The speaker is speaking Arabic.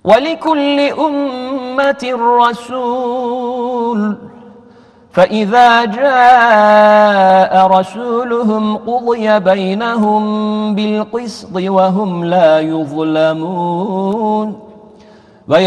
ولكل أمة رسول فإذا جاء رسولهم قضي بينهم بالقسط وهم لا يظلمون